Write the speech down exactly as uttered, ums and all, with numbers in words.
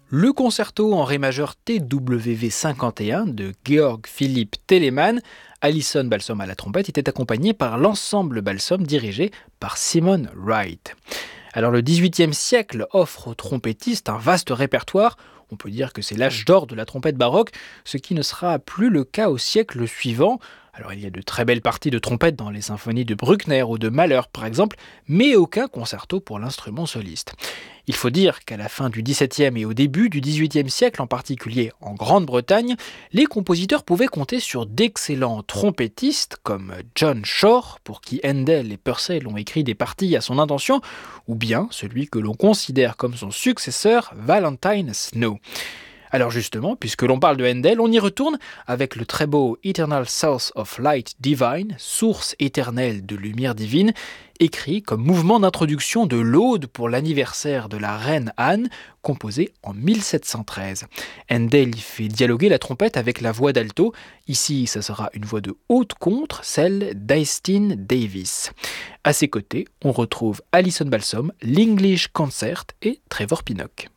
Le concerto en ré majeur T W V cinquante et un de Georg Philipp Telemann, Alison Balsom à la trompette, était accompagné par l'ensemble Balsom dirigé par Simon Wright. Alors le dix-huitième siècle offre aux trompettistes un vaste répertoire. On peut dire que c'est l'âge d'or de la trompette baroque, ce qui ne sera plus le cas au siècle suivant. Alors il y a de très belles parties de trompette dans les symphonies de Bruckner ou de Mahler par exemple, mais aucun concerto pour l'instrument soliste. Il faut dire qu'à la fin du dix-septième et au début du dix-huitième siècle, en particulier en Grande-Bretagne, les compositeurs pouvaient compter sur d'excellents trompettistes comme John Shore, pour qui Handel et Purcell ont écrit des parties à son intention, ou bien celui que l'on considère comme son successeur, Valentine Snow. Alors justement, puisque l'on parle de Handel, on y retourne avec le très beau Eternal Source of Light Divine, source éternelle de lumière divine, écrit comme mouvement d'introduction de l'Aude pour l'anniversaire de la reine Anne, composé en mille sept cent treize. Handel y fait dialoguer la trompette avec la voix d'alto. Ici, ça sera une voix de haute contre, celle d'Aistin Davis. À ses côtés, on retrouve Alison Balsom, l'English Concert et Trevor Pinnock.